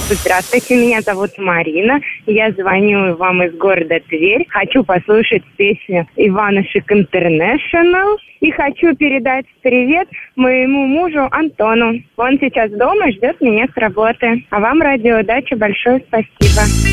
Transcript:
Здравствуйте, меня зовут Марина. Я звоню вам из города Тверь. Хочу послушать песню Иванушек Интернешнл. И хочу передать привет моему мужу Антону. Он сейчас дома ждет меня с работы. А вам, радиодача, большое спасибо.